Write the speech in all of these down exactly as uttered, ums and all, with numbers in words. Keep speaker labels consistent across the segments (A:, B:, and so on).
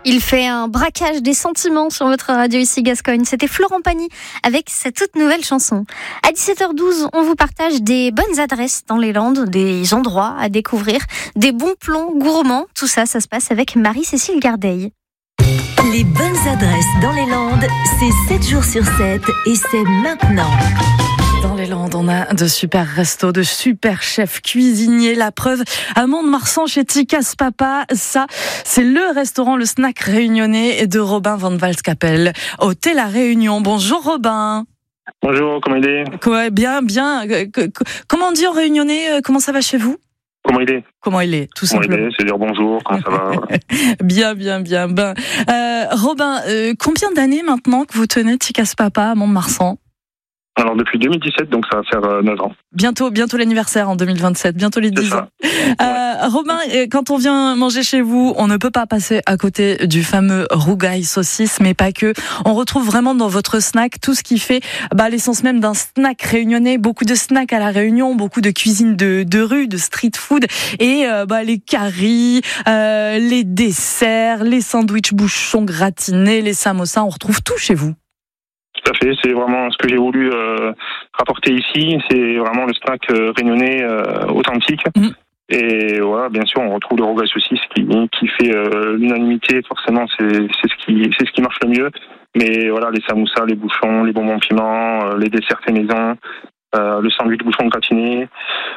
A: Il fait un braquage des sentiments sur votre radio ici Gascogne. C'était Florent Pagny avec cette toute nouvelle chanson. À dix-sept heures douze, on vous partage des bonnes adresses dans les Landes, des endroits à découvrir, des bons plans gourmands. Tout ça, ça se passe avec Marie-Cécile Gardeil.
B: Les bonnes adresses dans les Landes, c'est sept jours sur sept et c'est maintenant.
C: Dans les Landes, on a de super restos, de super chefs cuisiniers. La preuve, à Mont-de-Marsan, chez Tikas Papa, ça, c'est le restaurant, le snack réunionnais de Robin Van Valskapelle, hôtel à Réunion. Bonjour Robin.
D: Bonjour, comment il est ?
C: Quoi, bien, bien. Comment on dit en réunionnais ? Comment ça va chez vous ?
D: Comment il est ?
C: Comment il est, tout
D: comment
C: simplement.
D: Comment il est, c'est dire bonjour, comment ça va ?
C: Bien, bien, bien. Ben, euh, Robin, euh, combien d'années maintenant que vous tenez Tikas Papa à Mont-de-Marsan ?
D: Alors depuis deux mille dix-sept, donc ça va faire euh, neuf ans.
C: Bientôt, bientôt l'anniversaire en deux mille vingt-sept, bientôt les dix ans. Euh,
D: ouais.
C: Robin, quand on vient manger chez vous, on ne peut pas passer à côté du fameux rougail saucisse, mais pas que. On retrouve vraiment dans votre snack tout ce qui fait bah, l'essence même d'un snack réunionnais. Beaucoup de snacks à la Réunion, beaucoup de cuisine de, de rue, de street food, et euh, bah, les caries, euh, les desserts, les sandwichs bouchons gratinés, les samosas, on retrouve tout chez vous.
D: Tout à fait, c'est vraiment ce que j'ai voulu euh, rapporter ici, c'est vraiment le snack euh, réunionnais euh, authentique. Mmh. Et voilà, bien sûr, on retrouve le rougail saucisse qui, qui fait euh, l'unanimité, forcément, c'est, c'est, ce qui, c'est ce qui marche le mieux. Mais voilà, les samoussas, les bouchons, les bonbons piments, euh, les desserts faits maison, euh, le sandwich bouchon gratiné,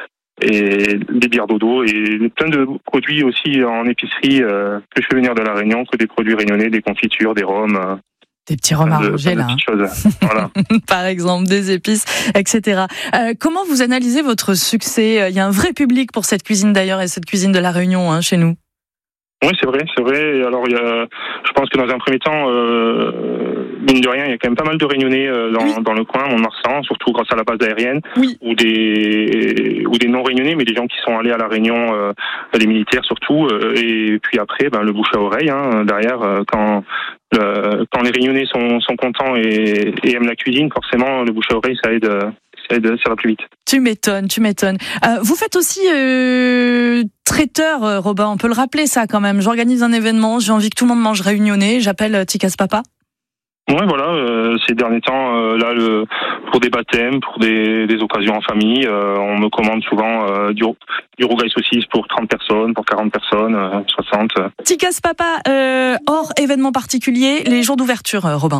D: et des bières dodo, et plein de produits aussi en épicerie euh, que je fais venir de la Réunion, que des produits réunionnais, des confitures, des rhums... Euh,
C: Des petits rhums arrangés, là.
D: Hein. Voilà.
C: Par exemple, des épices, et cetera. Euh, comment vous analysez votre succès ? Il y a un vrai public pour cette cuisine d'ailleurs, et cette cuisine de la Réunion, hein, chez nous.
D: Oui, c'est vrai, c'est vrai. Alors, il y a, je pense que dans un premier temps, euh, mine de rien, il y a quand même pas mal de Réunionnais euh, dans, oui. dans le coin, Mont-de-Marsan, surtout grâce à la base aérienne,
C: oui.
D: ou des ou des non-Réunionnais, mais des gens qui sont allés à la Réunion, euh, les militaires surtout, euh, et puis après, ben, le bouche à oreille, hein, derrière, euh, quand le, quand les Réunionnais sont, sont contents et, et aiment la cuisine, forcément, le bouche à oreille, ça aide. Ça va plus vite.
C: Tu m'étonnes, tu m'étonnes. Euh, vous faites aussi euh, traiteur, euh, Robin, on peut le rappeler ça quand même. J'organise un événement, j'ai envie que tout le monde mange réunionnais, j'appelle Tikas Papa.
D: Ouais, voilà, euh, ces derniers temps, euh, là, le, pour des baptêmes, pour des, des occasions en famille, euh, on me commande souvent euh, du, du rougail saucisse pour trente personnes, pour quarante personnes, euh, soixante.
C: Tikas Papa, euh, hors événement particulier, les jours d'ouverture, euh, Robin.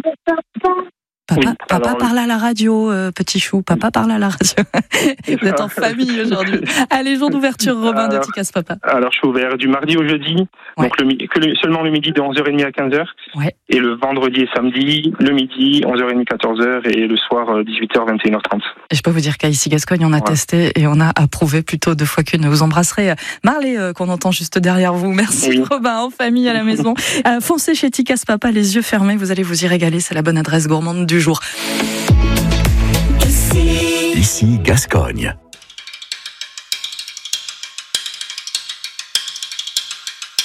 C: Papa,
D: oui,
C: papa
D: alors,
C: parle à la radio, euh, petit chou. Papa parle à la radio. Vous êtes en famille aujourd'hui. Allez, jour d'ouverture, Robin alors, de Tikas Papa.
D: Alors, je suis ouvert du mardi au jeudi, ouais. donc le, que le, seulement le midi de onze heures trente à quinze heures.
C: Ouais.
D: Et le vendredi et samedi, le midi, onze heures trente, quatorze heures. Et le soir, dix-huit heures, vingt et une heures trente.
C: Et je peux vous dire qu'à ici Gascogne, on a ouais. testé et on a approuvé plutôt deux fois qu'une. Vous embrasserez Marley, euh, qu'on entend juste derrière vous. Merci, oui. Robin, en famille à la maison. euh, foncez chez Tikas Papa, les yeux fermés. Vous allez vous y régaler. C'est la bonne adresse gourmande du jour.
E: Ici Gascogne.